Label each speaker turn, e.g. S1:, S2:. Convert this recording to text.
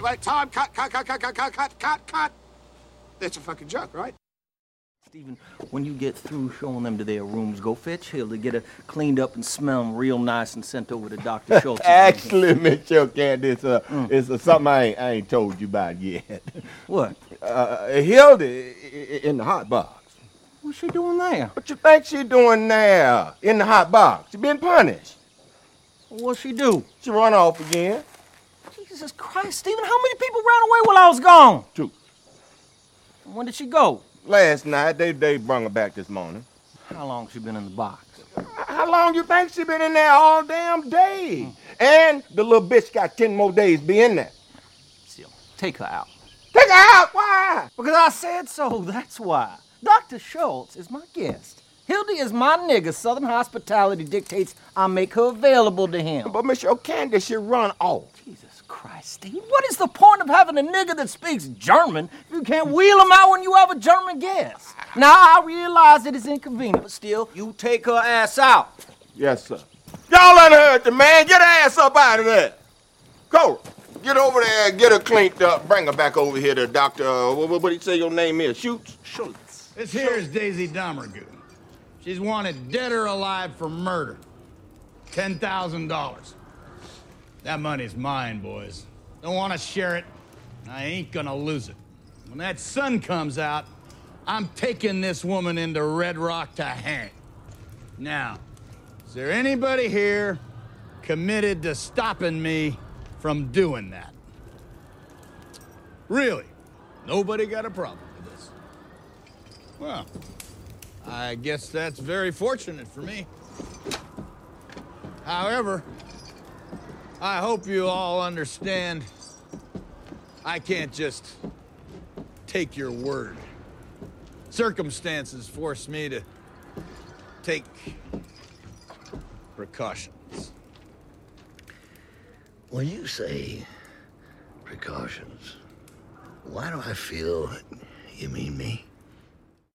S1: wait. Time. Cut. That's a fucking joke, right?
S2: Stephen, when you get through showing them to their rooms, go fetch Hilda, get her cleaned up and smell them real nice and sent over to Dr. Schultz.
S3: Actually, Mr. Candace, it's something I ain't told you about yet.
S2: What?
S3: Hilda in the hot box.
S2: What's she doing there?
S3: What you think she doing there in the hot box? She been punished.
S2: What'd she do?
S3: She run off again.
S2: Jesus Christ, Stephen, how many people ran away while I was gone?
S3: 2.
S2: When did she go?
S3: Last night, they brung her back this morning.
S2: How long she been in the box?
S3: How long you think she been in there all damn day? And the little bitch got 10 more days be in there.
S2: Still, take her out.
S3: Take her out? Why?
S2: Because I said so, that's why. Dr. Schultz is my guest. Hilda is my nigga. Southern hospitality dictates I make her available to him.
S3: But Miss Candace, she run off.
S2: Jesus Christ, Steve, what is the point of having a nigga that speaks German if you can't wheel him out when you have a German guest? Now, I realize it is inconvenient, but still, you take her ass out.
S3: Yes, sir. Y'all unheard the man. Get her ass up out of there. Cora, get over there and get her cleaned up. Bring her back over here to Dr. What do you say your name is? Schultz.
S4: This here is Daisy Domergue. She's wanted dead or alive for murder. $10,000. That money's mine, boys. Don't want to share it. I ain't gonna lose it. When that sun comes out, I'm taking this woman into Red Rock to hang. Now, is there anybody here committed to stopping me from doing that? Really? Nobody got a problem with this? Well, I guess that's very fortunate for me. However, I hope you all understand I can't just take your word. Circumstances force me to take precautions.
S5: When you say precautions, why do I feel you mean me?